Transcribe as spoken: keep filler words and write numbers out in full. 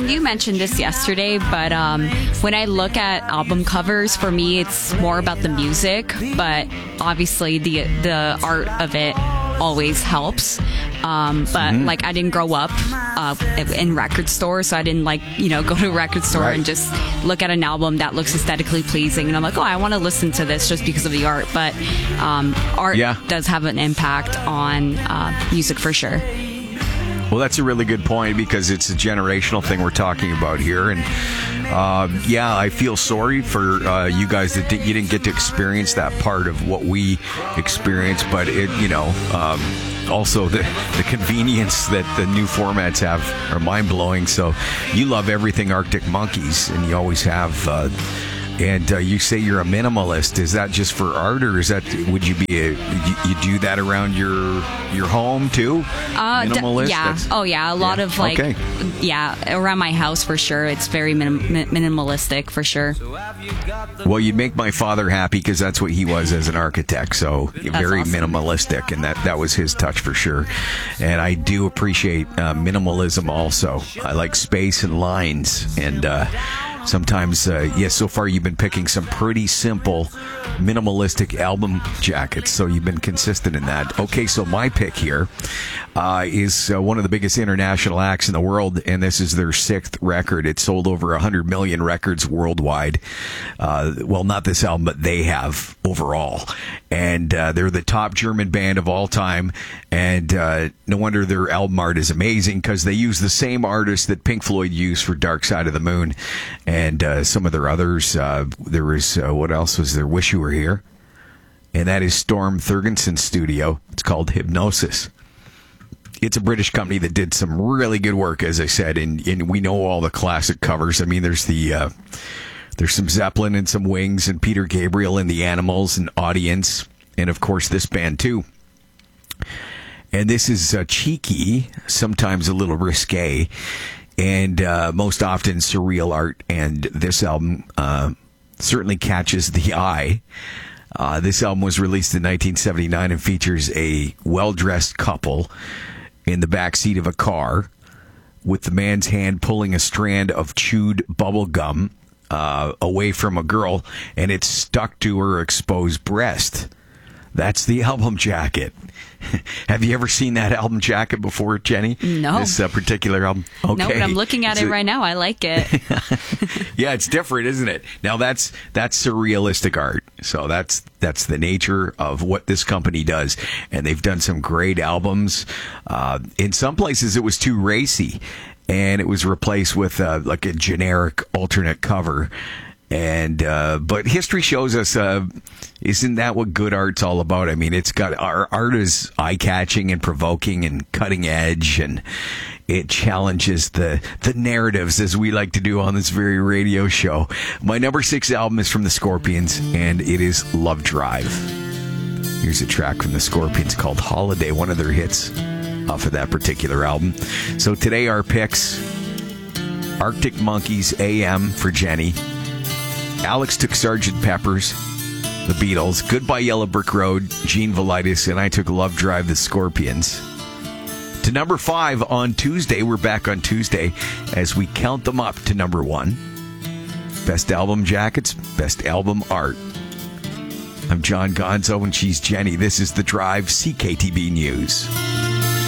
think you mentioned this yesterday, but um, when I look at album covers, for me, it's more about the music, but obviously the the art of it always helps. Um, but mm-hmm. like I didn't grow up uh, in record stores, so I didn't like, you know, go to a record store right. and just look at an album that looks aesthetically pleasing. And I'm like, oh, I want to listen to this just because of the art. But um, art yeah. does have an impact on uh, music for sure. Well, that's a really good point because it's a generational thing we're talking about here. And uh, yeah, I feel sorry for uh, you guys that di- you didn't get to experience that part of what we experienced. But, it, you know, um, also the, the convenience that the new formats have are mind-blowing. So you love everything Arctic Monkeys, and you always have. Uh, And uh, you say you're a minimalist. Is that just for art, or is that would you be a you, you do that around your your home too? Uh, Minimalist. D- yeah. That's, oh yeah. A lot yeah. of like okay. yeah around my house for sure. It's very minim- minimalistic for sure. Well, you'd make my father happy because that's what he was as an architect. So that's very awesome. minimalistic, and that that was his touch for sure. And I do appreciate uh, minimalism also. I like space and lines and. Uh, Sometimes, uh, yes, yeah, so far you've been picking some pretty simple, minimalistic album jackets, so you've been consistent in that. Okay, so my pick here uh, is uh, one of the biggest international acts in the world, and this is their sixth record. It sold over one hundred million records worldwide. Uh, well, not this album, but they have overall. And uh, they're the top German band of all time, and uh, no wonder their album art is amazing because they use the same artist that Pink Floyd used for Dark Side of the Moon. And uh, some of their others, uh, there was, uh, what else was there? Wish You Were Here. And that is Storm Thurgeson's studio. It's called Hypnosis. It's a British company that did some really good work, as I said, and, and we know all the classic covers. I mean, there's the, uh, there's some Zeppelin and some Wings and Peter Gabriel and the Animals and Audience. And, of course, this band, too. And this is uh, cheeky, sometimes a little risque. And uh, most often surreal art, and this album uh, certainly catches the eye. Uh, this album was released in nineteen seventy-nine and features a well-dressed couple in the backseat of a car with the man's hand pulling a strand of chewed bubble gum uh, away from a girl, and it's stuck to her exposed breast. That's the album jacket. Have you ever seen that album jacket before, Jenny? No. This uh, particular album? Okay. No, but I'm looking at it's it a, right now. I like it. Yeah, it's different, isn't it? Now, that's that's surrealistic art. So that's that's the nature of what this company does. And they've done some great albums. Uh, in some places, it was too racy, and it was replaced with uh, like a generic alternate cover. And uh, but history shows us, uh, isn't that what good art's all about? I mean, it's got our art is eye-catching and provoking and cutting edge, and it challenges the the narratives, as we like to do on this very radio show. My number six album is from the Scorpions, and it is Love Drive. Here's a track from the Scorpions called Holiday, one of their hits off of that particular album. So today our picks: Arctic Monkeys, A M for Jenny. Alex took Sergeant Pepper's, the Beatles, Goodbye Yellow Brick Road, Gene Velitis, and I took Love Drive, the Scorpions. To number five on Tuesday, we're back on Tuesday as we count them up to number one. Best album jackets, best album art. I'm John Gonzo and she's Jenny. This is The Drive, C K T B News.